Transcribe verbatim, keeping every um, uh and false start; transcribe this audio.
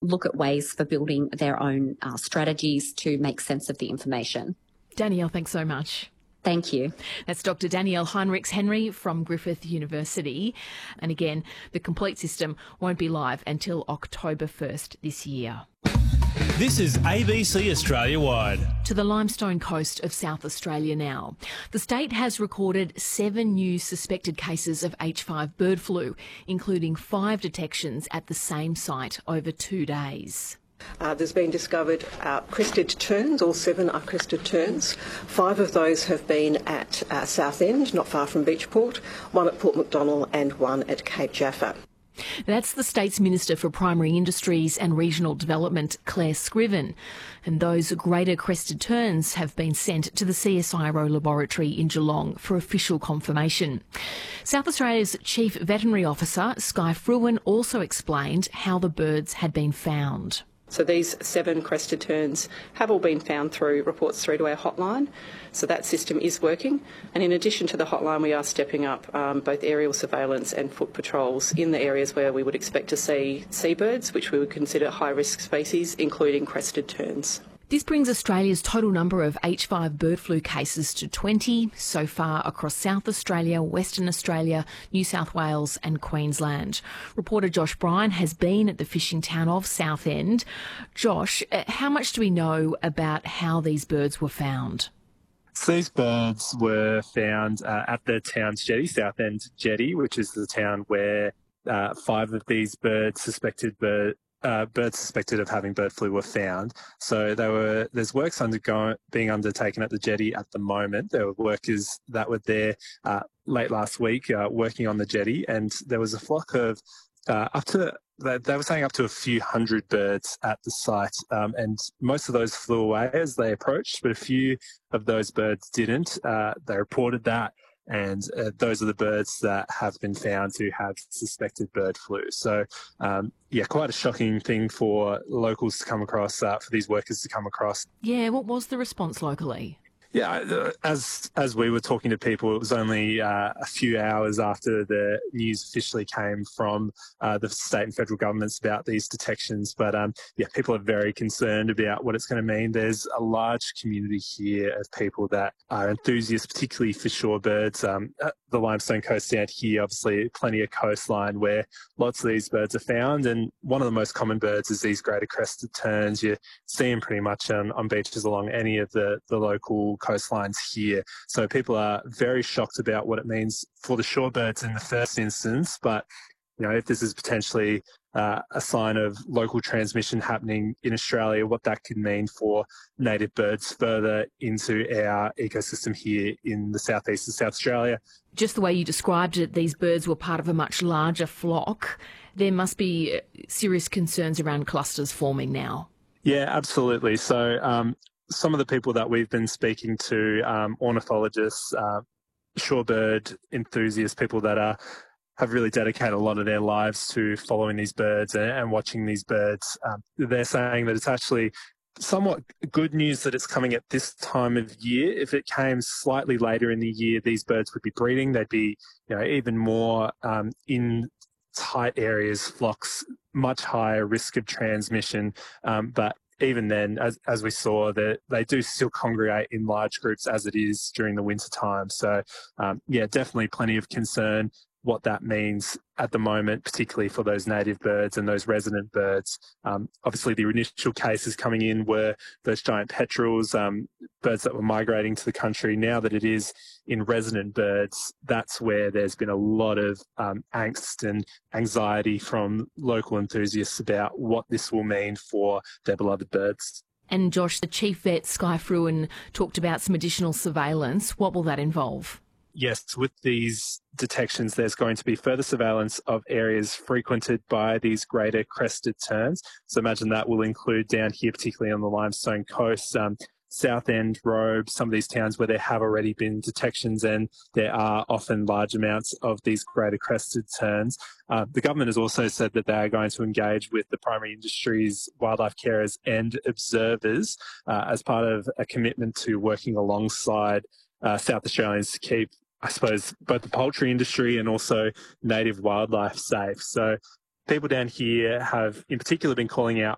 look at ways for building their own uh, strategies to make sense of the information. Danielle, thanks so much. Thank you. That's Doctor Danielle Heinrichs-Henry from Griffith University. And again, the complete system won't be live until October first this year. This is A B C Australia Wide. To the Limestone Coast of South Australia now. The state has recorded seven new suspected cases of H five bird flu, including five detections at the same site over two days. Uh, there's been discovered uh, crested terns, all seven are crested terns. Five of those have been at uh, Southend, not far from Beachport, one at Port Macdonnell and one at Cape Jaffa. That's the state's Minister for Primary Industries and Regional Development, Claire Scriven. And those greater crested terns have been sent to the C S I R O laboratory in Geelong for official confirmation. South Australia's Chief Veterinary Officer, Skye Fruin, also explained how the birds had been found. So these seven crested terns have all been found through reports through to our hotline. So that system is working. And in addition to the hotline, we are stepping up um, both aerial surveillance and foot patrols in the areas where we would expect to see seabirds, which we would consider high-risk species, including crested terns. This brings Australia's total number of H five bird flu cases to twenty so far across South Australia, Western Australia, New South Wales and Queensland. Reporter Josh Bryan has been at the fishing town of Southend. Josh, how much do we know about how these birds were found? So these birds were found uh, at the town's jetty, Southend Jetty, which is the town where uh, five of these birds, suspected bird, uh, birds suspected of having bird flu, were found. So they were there's works undergoing being undertaken at the jetty at the moment. There were workers that were there uh, late last week uh, working on the jetty, and there was a flock of uh, up to They, they were saying up to a few hundred birds at the site, um, and most of those flew away as they approached, but a few of those birds didn't. Uh, they reported that, and uh, those are the birds that have been found to have suspected bird flu. So, um, yeah, quite a shocking thing for locals to come across, uh, for these workers to come across. Yeah, what was the response locally? Yeah, as as we were talking to people, it was only uh, a few hours after the news officially came from uh, the state and federal governments about these detections. But um, yeah, people are very concerned about what it's going to mean. There's a large community here of people that are enthusiasts, particularly for shorebirds. Um, the Limestone Coast down here, obviously, plenty of coastline where lots of these birds are found. And one of the most common birds is these greater crested terns. You see them pretty much on, on beaches along any of the, the local coastlines here. So people are very shocked about what it means for the shorebirds in the first instance. But, you know, if this is potentially uh, a sign of local transmission happening in Australia, what that could mean for native birds further into our ecosystem here in the southeast of South Australia. Just the way you described it, these birds were part of a much larger flock. There must be serious concerns around clusters forming now. Yeah, absolutely. So um, some of the people that we've been speaking to, um, ornithologists, uh, shorebird enthusiasts, people that are have really dedicated a lot of their lives to following these birds and, and watching these birds. Um, they're saying that it's actually somewhat good news that it's coming at this time of year. If it came slightly later in the year, these birds would be breeding. They'd be, you know, even more um, in tight areas, flocks, much higher risk of transmission. Um, but even then, as as we saw, that they do still congregate in large groups as it is during the winter time. So, um, yeah, definitely plenty of concern what that means at the moment, particularly for those native birds and those resident birds. Um, obviously, the initial cases coming in were those giant petrels, um, birds that were migrating to the country. Now that it is in resident birds, that's where there's been a lot of um, angst and anxiety from local enthusiasts about what this will mean for their beloved birds. And Josh, the chief vet, Skye Fruin, talked about some additional surveillance. What will that involve? Yes, with these detections, there's going to be further surveillance of areas frequented by these greater crested terns. So imagine that will include down here, particularly on the Limestone Coast, um, Southend, Robe, some of these towns where there have already been detections and there are often large amounts of these greater crested terns. Uh, the government has also said that they are going to engage with the primary industries, wildlife carers and observers uh, as part of a commitment to working alongside uh, South Australians to keep, I suppose, both the poultry industry and also native wildlife safe. So people down here have in particular been calling out